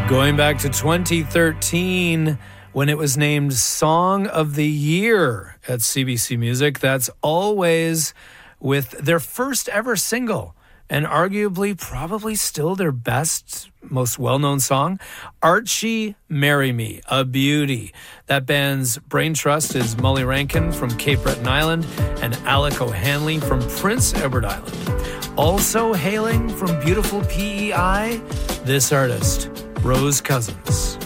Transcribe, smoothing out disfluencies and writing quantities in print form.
Going back to 2013, when it was named Song of the Year at CBC Music, that's Always with their first ever single, and arguably probably still their best, most well-known song, Archie Marry Me, a beauty. That band's brain trust is Molly Rankin from Cape Breton Island and Alec O'Hanley from Prince Edward Island. Also hailing from beautiful PEI, this artist, Rose Cousins.